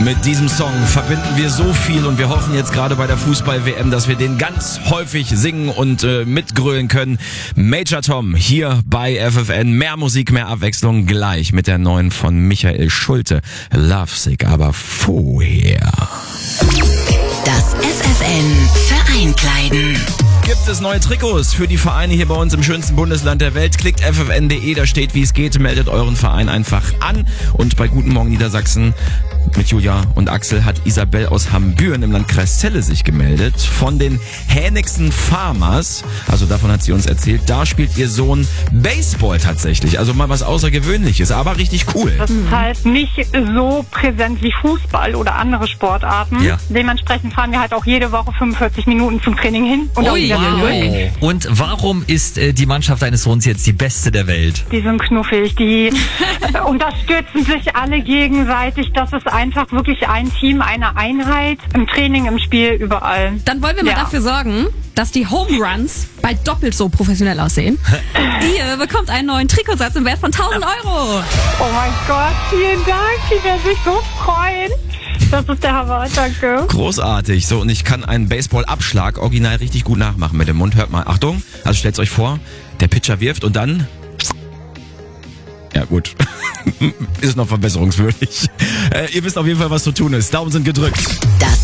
Mit diesem Song verbinden wir so viel und wir hoffen jetzt gerade bei der Fußball-WM, dass wir den ganz häufig singen und mitgrölen können. Major Tom hier bei FFN. Mehr Musik, mehr Abwechslung gleich mit der neuen von Michael Schulte. Lovesick, aber vorher. Das FFN Vereinkleiden. Gibt es neue Trikots für die Vereine hier bei uns im schönsten Bundesland der Welt? Klickt ffn.de, da steht, wie es geht, meldet euren Verein einfach an. Und bei Guten Morgen Niedersachsen mit Julia und Axel hat Isabel aus Hambüren im Landkreis Celle sich gemeldet. Von den Hänigsen Farmers, also davon hat sie uns erzählt, da spielt ihr Sohn Baseball tatsächlich. Also mal was Außergewöhnliches, aber richtig cool. Das ist halt nicht so präsent wie Fußball oder andere Sportarten. Ja. Dementsprechend fahren wir halt auch jede Woche 45 Minuten zum Training hin und auch wieder zurück. Und warum ist die Mannschaft deines Sohns jetzt die beste der Welt? Die sind knuffig, die unterstützen sich alle gegenseitig. Das ist einfach wirklich ein Team, eine Einheit. Im Training, im Spiel, überall. Dann wollen wir mal dafür sorgen, dass die Home Runs bald doppelt so professionell aussehen. Ihr bekommt einen neuen Trikotsatz im Wert von 1.000 Euro. Oh mein Gott, vielen Dank. Die werden sich so freuen. Das ist der Hammer, danke. Großartig. So, und ich kann einen Baseball-Abschlag original richtig gut nachmachen mit dem Mund. Hört mal, Achtung. Also stellt euch vor, der Pitcher wirft und dann... Ja, gut. Ist noch verbesserungswürdig. Ihr wisst auf jeden Fall, was zu tun ist. Daumen sind gedrückt. Das